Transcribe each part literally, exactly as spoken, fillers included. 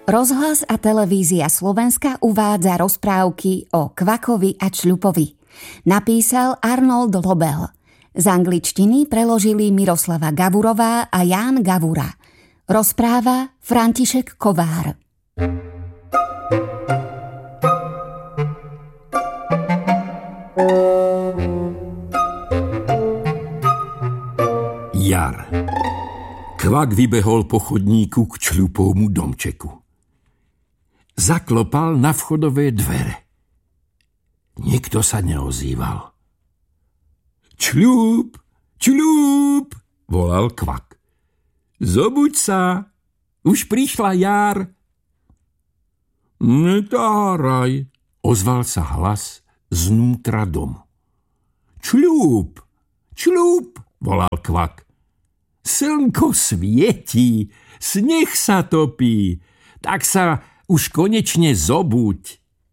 Rozhlas a televízia Slovenska uvádza rozprávky o Kvakovi a Čľupovi. Napísal Arnold Lobel. Z angličtiny preložili Miroslava Gavurová a Ján Gavura. Rozpráva František Kovár. Jar. Kvak vybehol po chodníku k Čľupovmu domčeku. Zaklopal na vchodové dvere. Nikto sa neozýval. Čľup, Čľup, volal Kvak. Zobuď sa, už prišla jar. Netáraj, ozval sa hlas znútra domu. Čľup, Čľup, volal Kvak. Slnko svietí, sneh sa topí, tak sa už konečne zobuď.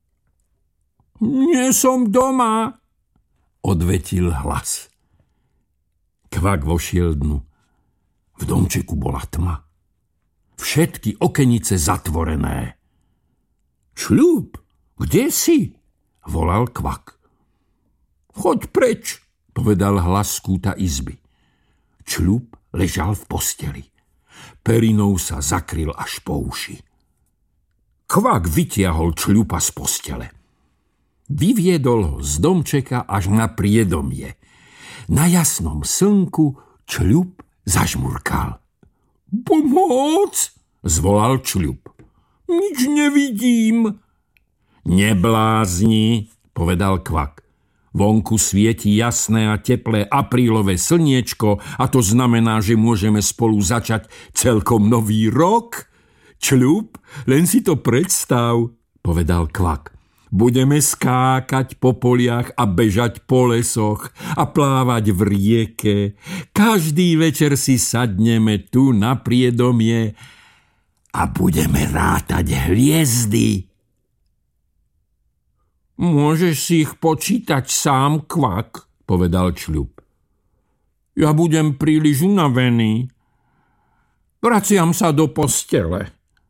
Nie som doma, odvetil hlas. Kvak vošiel dnu. V domčeku bola tma. Všetky okenice zatvorené. Čľup, kde si? Volal Kvak. Choď preč, povedal hlas z kúta izby. Čľup ležal v posteli. Perinou sa zakryl až po uši. Kvak vytiahol Čľupa z postele. Vyviedol ho z domčeka až na priedomie. Na jasnom slnku Čľup zažmurkal. Pomoc! Zvolal Čľup. Nič nevidím. Neblázni, povedal Kvak. Vonku svieti jasné a teplé aprílové slniečko a to znamená, že môžeme spolu začať celkom nový rok. Čľup, len si to predstav, povedal Kvak. Budeme skákať po poliach a bežať po lesoch a plávať v rieke. Každý večer si sadneme tu na priedomie a budeme rátať hviezdy. Môžeš si ich počítať sám, Kvak, povedal Čľup. Ja budem príliš unavený. Vraciam sa do postele.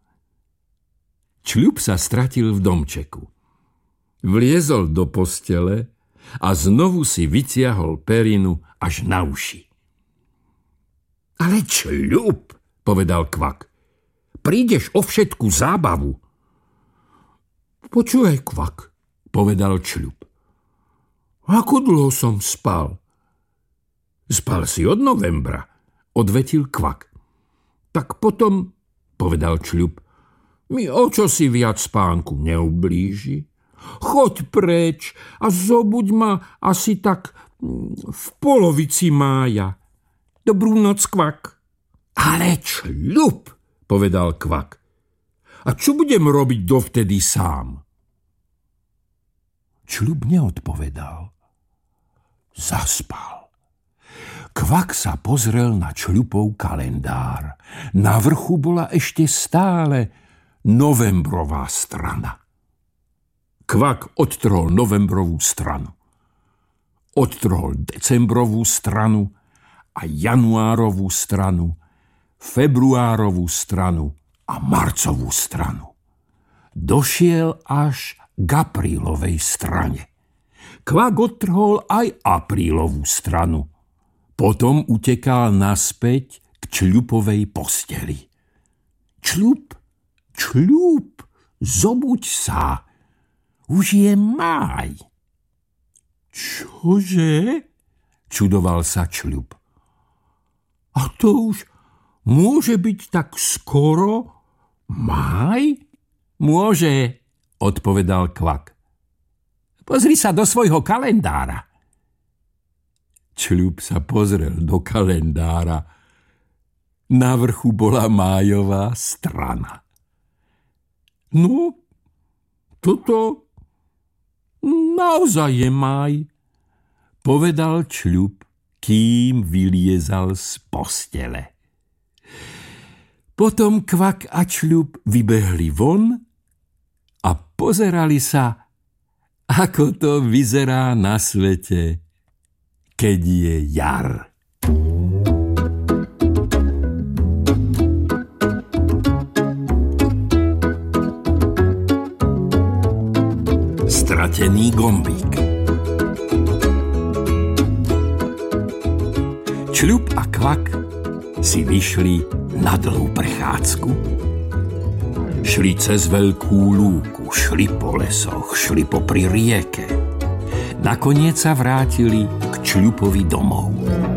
Čľup sa stratil v domčeku. Vliezol do postele a znovu si vytiahol perinu až na uši. Ale Čľup, povedal Kvak, prídeš o všetku zábavu. Počúvaj, Kvak, povedal Čľup. Ako dlho som spal? Spal si od novembra, odvetil Kvak. Tak potom, povedal Čľup, mi o čo si viac spánku neublíži. Choď preč a zobuď ma asi tak v polovici mája. Dobrú noc, Kvak. Ale Čľup, povedal Kvak. A čo budem robiť dovtedy sám? Čľup neodpovedal. Zaspal. Kvak sa pozrel na Čľupov kalendár. Na vrchu bola ešte stále novembrová strana. Kvak odtrhol novembrovú stranu. Odtrhol decembrovú stranu a januárovú stranu, februárovú stranu a marcovú stranu. Došiel až k aprílovej strane. Kvak odtrhol aj aprílovú stranu. Potom utekal naspäť k Čľupovej posteli. Čľup, Čľup, zobuď sa. Už je máj. Čože? Čudoval sa Čľup. A to už môže byť tak skoro? Máj? Môže, odpovedal Kvak. Pozri sa do svojho kalendára. Čľup sa pozrel do kalendára. Na vrchu bola májová strana. No, toto naozaj je máj, povedal Čľup, kým vyliezal z postele. Potom Kvak a Čľup vybehli von a pozerali sa, ako to vyzerá na svete, keď je jar. vrátený gombík. Čľup a Kvak si vyšli na dlhú prechádzku. Šli cez veľkú lúku, šli po lesoch, šli popri rieke. Nakoniec sa vrátili k Čľupovi domov.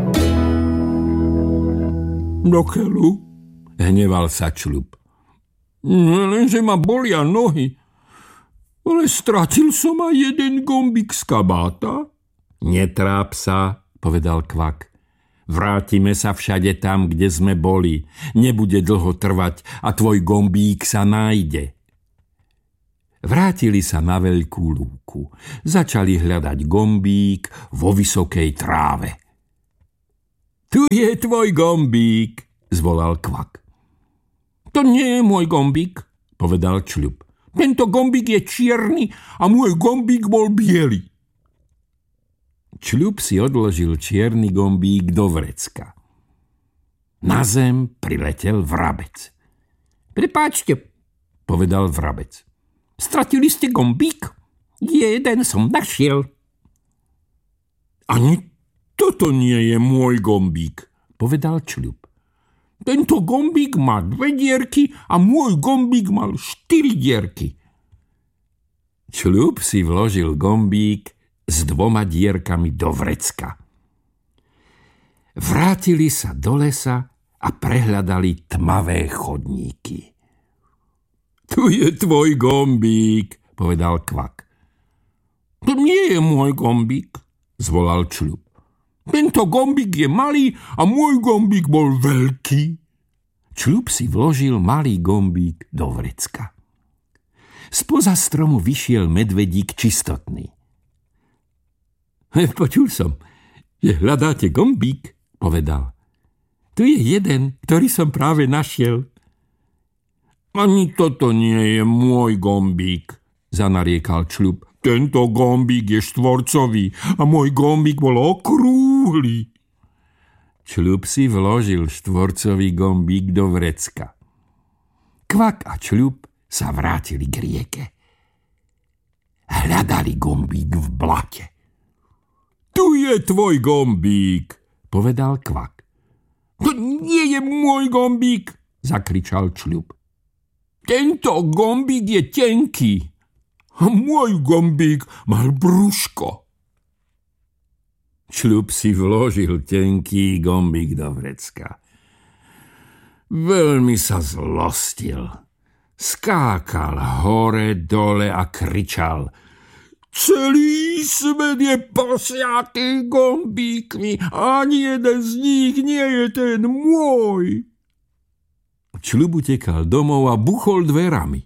Do keľu? Hneval sa Čľup. Lenže ma bolia nohy. Ale stratil som aj jeden gombík z kabáta. Netráp sa, povedal Kvak. Vrátime sa všade tam, kde sme boli. Nebude dlho trvať a tvoj gombík sa nájde. Vrátili sa na veľkú lúku. Začali hľadať gombík vo vysokej tráve. Tu je tvoj gombík, zvolal Kvak. To nie je môj gombík, povedal Čľup. Tento gombík je čierny a môj gombík bol biely. Čľup si odložil čierny gombík do vrecka. Na zem priletel vrabec. Prepáčte, povedal vrabec. Stratili ste gombík? Jeden som našiel. Ani toto nie je môj gombík, povedal Čľup. Tento gombík má dve dierky a môj gombík mal štyri dierky. Čľup si vložil gombík s dvoma dierkami do vrecka. Vrátili sa do lesa a prehľadali tmavé chodníky. Tu je tvoj gombík, povedal Kvak. To nie je môj gombík, zvolal Čľup. Tento gombík je malý a môj gombík bol veľký. Čľup si vložil malý gombík do vrecka. Spoza stromu vyšiel medvedík čistotný. Počul som, že hľadáte gombík, povedal. Tu je jeden, ktorý som práve našiel. Ani toto nie je môj gombík, zanariekal Čľup. Tento gombík je štvorcový a môj gombík bol okrúhly. Čľup si vložil štvorcový gombík do vrecka. Kvak a Čľup sa vrátili k rieke. Hľadali gombík v blate. Tu je tvoj gombík, povedal Kvak. To nie je môj gombík, zakričal Čľup. Tento gombík je tenký. A môj gombík mal brúško. Čľup si vložil tenký gombík do vrecka. Veľmi sa zlostil. Skákal hore, dole a kričal. Celý svet je posiatý gombíkmi. Ani jeden z nich nie je ten môj. Čľup utekal domov a buchol dverami.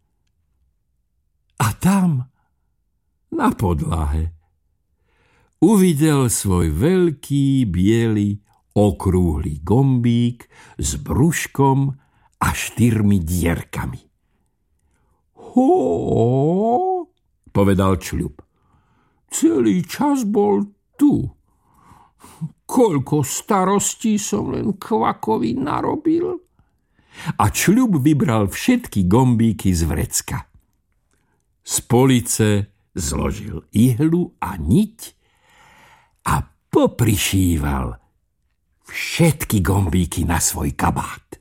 A tam, na podlahe, uvidel svoj veľký, biely, okrúhly gombík s brúškom a štyrmi dierkami. Hó, povedal Čľup. Celý čas bol tu. Koľko starostí som len Kvakovi narobil. A Čľup vybral všetky gombíky z vrecka. Z police zložil ihlu a niť a poprišíval všetky gombíky na svoj kabát.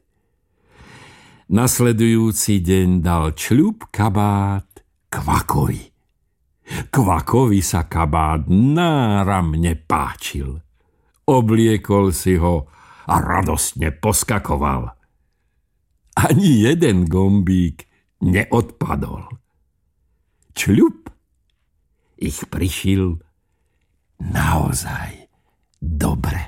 Nasledujúci deň dal Čľup kabát Kvakovi. Kvakovi sa kabát náramne páčil. Obliekol si ho a radostne poskakoval. Ani jeden gombík neodpadol. Čľup ich prišil naozaj dobre.